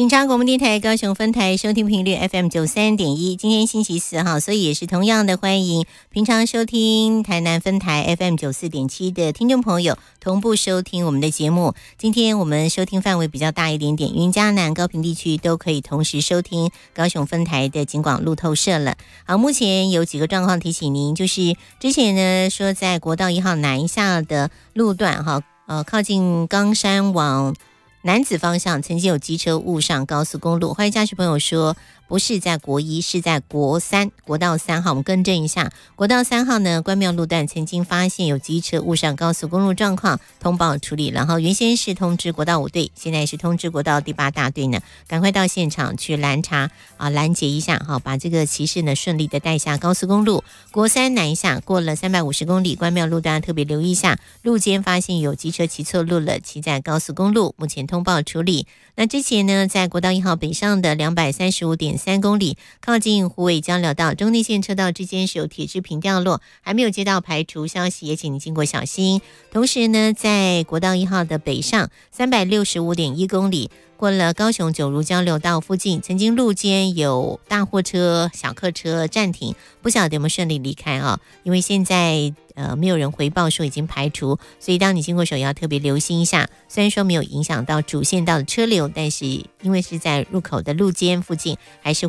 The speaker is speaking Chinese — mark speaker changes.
Speaker 1: 警察广播电台高雄分台收听频率 FM93.1，今天星期四哈，所以也是同样的欢迎平常收听台南分台 FM94.7的听众朋友同步收听我们的节目。今天我们收听范围比较大一点点，云嘉南高屏地区都可以同时收听高雄分台的警广路透社了。好，目前有几个状况提醒您，就是之前呢说在国道1号南下的路段哈，靠近冈山往南子方向曾经有机车误上高速公路，欢迎驾驶朋友说不是在国一，是在国道3号，我们更正一下，国道3号呢关庙路段曾经发现有机车误上高速公路状况，通报处理，然后原先是通知国道5队，现在是通知国道第8大队呢，赶快到现场去拦查拦截一下把这个骑士呢顺利的带下高速公路。国3南下过了350公里，关庙路段特别留意一下，路肩发现有机车骑错路了，骑在高速公路，目前通报处理。那之前呢在国道1号北上的235.3公里，靠近虎尾交流道中内线车道之间是有铁制品掉落，还没有接到排除消息，也请你经过小心。同时呢在国道1号的北上365.1公里，过了高雄九如交流道附近，曾经路肩有大货车小客车暂停，不晓得有没有顺利离开因为现在没有人回报说已经排除，所以当你经过时候要特别留心一下。虽然说没有影响到主线道的车流，但是因为是在入口的路肩附近，还是